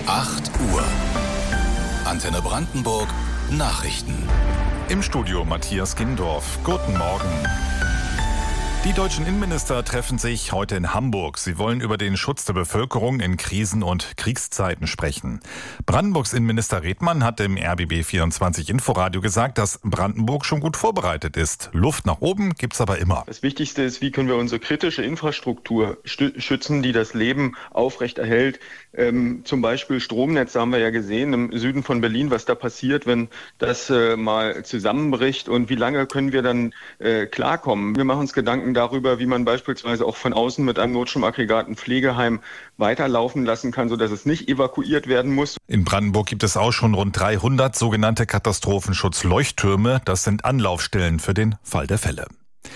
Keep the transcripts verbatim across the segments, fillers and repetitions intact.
acht Uhr. Antenne Brandenburg Nachrichten. Im Studio Matthias Gindorf. Guten Morgen. Die deutschen Innenminister treffen sich heute in Hamburg. Sie wollen über den Schutz der Bevölkerung in Krisen- und Kriegszeiten sprechen. Brandenburgs Innenminister Redmann hat im R B B vierundzwanzig Inforadio gesagt, dass Brandenburg schon gut vorbereitet ist. Luft nach oben gibt's aber immer. Das Wichtigste ist, wie können wir unsere kritische Infrastruktur schützen, die das Leben aufrechterhält. Ähm, zum Beispiel Stromnetze haben wir ja gesehen im Süden von Berlin, was da passiert, wenn das äh, mal zusammenbricht, und wie lange können wir dann äh, klarkommen. Wir machen uns Gedanken darüber, wie man beispielsweise auch von außen mit einem Notstromaggregat ein Pflegeheim weiterlaufen lassen kann, sodass es nicht evakuiert werden muss. In Brandenburg gibt es auch schon rund dreihundert sogenannte Katastrophenschutzleuchttürme. Das sind Anlaufstellen für den Fall der Fälle.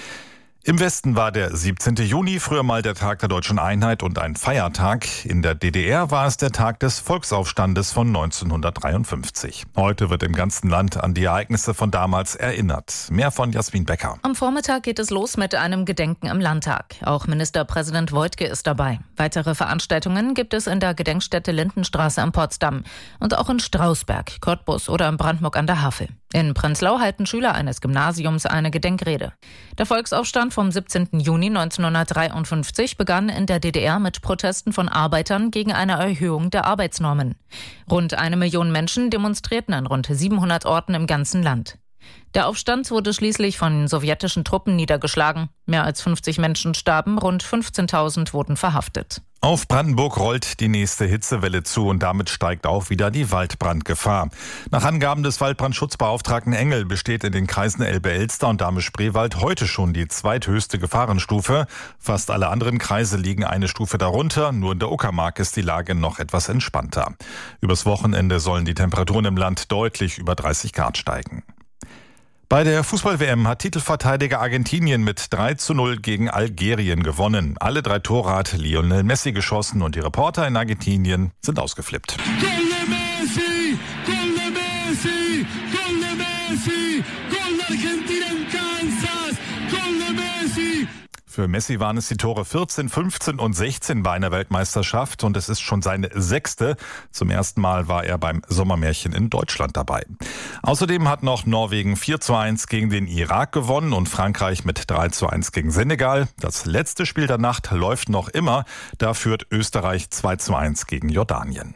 Im Westen war der siebzehnte Juni früher mal der Tag der Deutschen Einheit und ein Feiertag. In der D D R war es der Tag des Volksaufstandes von neunzehnhundertdreiundfünfzig. Heute wird im ganzen Land an die Ereignisse von damals erinnert. Mehr von Jasmin Becker. Am Vormittag geht es los mit einem Gedenken im Landtag. Auch Ministerpräsident Woidke ist dabei. Weitere Veranstaltungen gibt es in der Gedenkstätte Lindenstraße am Potsdam und auch in Strausberg, Cottbus oder in Brandenburg an der Havel. In Prenzlau halten Schüler eines Gymnasiums eine Gedenkrede. Der Volksaufstand vom siebzehnten Juni neunzehnhundertdreiundfünfzig begann in der D D R mit Protesten von Arbeitern gegen eine Erhöhung der Arbeitsnormen. Rund eine Million Menschen demonstrierten an rund siebenhundert Orten im ganzen Land. Der Aufstand wurde schließlich von sowjetischen Truppen niedergeschlagen. Mehr als fünfzig Menschen starben, rund fünfzehntausend wurden verhaftet. Auf Brandenburg rollt die nächste Hitzewelle zu und damit steigt auch wieder die Waldbrandgefahr. Nach Angaben des Waldbrandschutzbeauftragten Engel besteht in den Kreisen Elbe-Elster und Dahme-Spreewald heute schon die zweithöchste Gefahrenstufe. Fast alle anderen Kreise liegen eine Stufe darunter. Nur in der Uckermark ist die Lage noch etwas entspannter. Übers Wochenende sollen die Temperaturen im Land deutlich über dreißig Grad steigen. Bei der Fußball-W M hat Titelverteidiger Argentinien mit drei zu null gegen Algerien gewonnen. Alle drei Tore hat Lionel Messi geschossen und die Reporter in Argentinien sind ausgeflippt. Gol de Messi, Gol de Messi, Gol de Messi, Gol de Argentina en Kansas, Gol de Messi. Für Messi waren es die Tore vierzehn, fünfzehn und sechzehn bei einer Weltmeisterschaft und es ist schon seine sechste. Zum ersten Mal war er beim Sommermärchen in Deutschland dabei. Außerdem hat noch Norwegen vier zu eins gegen den Irak gewonnen und Frankreich mit drei zu eins gegen Senegal. Das letzte Spiel der Nacht läuft noch immer. Da führt Österreich zwei zu eins gegen Jordanien.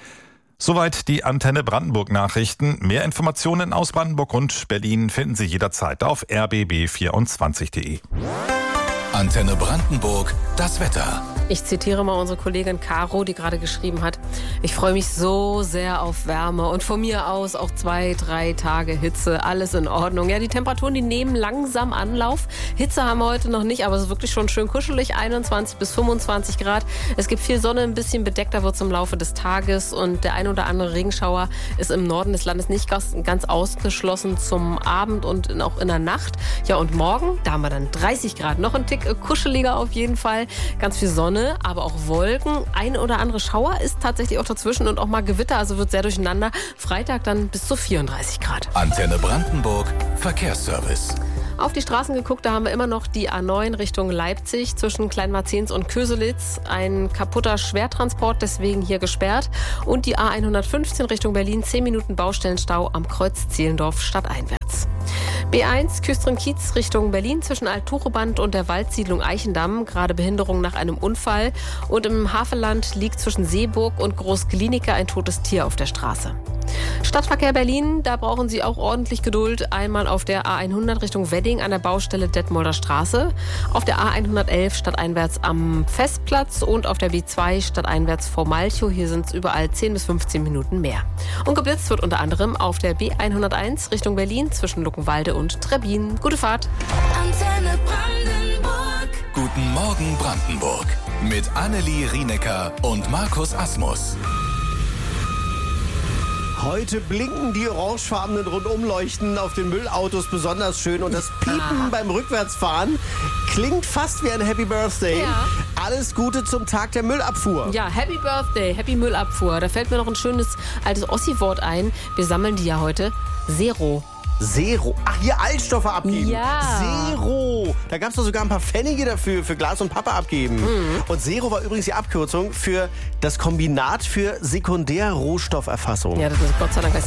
Soweit die Antenne Brandenburg Nachrichten. Mehr Informationen aus Brandenburg und Berlin finden Sie jederzeit auf r b b vierundzwanzig punkt de. Antenne Brandenburg, das Wetter. Ich zitiere mal unsere Kollegin Caro, die gerade geschrieben hat: Ich freue mich so sehr auf Wärme und von mir aus auch zwei, drei Tage Hitze, alles in Ordnung. Ja, die Temperaturen, die nehmen langsam Anlauf. Hitze haben wir heute noch nicht, aber es ist wirklich schon schön kuschelig, einundzwanzig bis fünfundzwanzig Grad. Es gibt viel Sonne, ein bisschen bedeckter wird es im Laufe des Tages und der ein oder andere Regenschauer ist im Norden des Landes nicht ganz ausgeschlossen zum Abend und auch in der Nacht. Ja, und morgen, da haben wir dann dreißig Grad, noch ein Tick kuscheliger auf jeden Fall, ganz viel Sonne, aber auch Wolken. Ein oder andere Schauer ist tatsächlich auch dazwischen und auch mal Gewitter, also wird sehr durcheinander. Freitag dann bis zu vierunddreißig Grad. Antenne Brandenburg, Verkehrsservice. Auf die Straßen geguckt, da haben wir immer noch die A neun Richtung Leipzig zwischen Kleinmarzens und Köselitz. Ein kaputter Schwertransport, deswegen hier gesperrt. Und die A hundertfünfzehn Richtung Berlin, zehn Minuten Baustellenstau am Kreuz Zehlendorf stadteinwärts. B eins Küstrin-Kiez Richtung Berlin zwischen Alt-Tucheband und der Waldsiedlung Eichendamm. Gerade Behinderung nach einem Unfall. Und im Havelland liegt zwischen Seeburg und Groß-Glienicke ein totes Tier auf der Straße. Stadtverkehr Berlin, da brauchen Sie auch ordentlich Geduld. Einmal auf der A hundert Richtung Wedding an der Baustelle Detmolder Straße, auf der A hundertelf stadteinwärts am Festplatz und auf der B zwei stadteinwärts vor Malchow. Hier sind es überall zehn bis fünfzehn Minuten mehr. Und geblitzt wird unter anderem auf der B hunderteins Richtung Berlin zwischen Luckenwalde und Trebbin. Gute Fahrt. Antenne Brandenburg. Guten Morgen Brandenburg. Mit Annelie Rienecker und Markus Asmus. Heute blinken die orangefarbenen Rundumleuchten auf den Müllautos besonders schön und das Piepen ah. beim Rückwärtsfahren klingt fast wie ein Happy Birthday. Ja. Alles Gute zum Tag der Müllabfuhr. Ja, Happy Birthday, Happy Müllabfuhr. Da fällt mir noch ein schönes altes Ossi-Wort ein. Wir sammeln die ja heute. Zero. Zero. Ach, hier Altstoffe abgeben. Ja. Zero. Da gab es doch sogar ein paar Pfennige dafür, für Glas und Pappe abgeben. Mhm. Und Zero war übrigens die Abkürzung für das Kombinat für Sekundärrohstofferfassung. Ja, das ist Gott sei Dank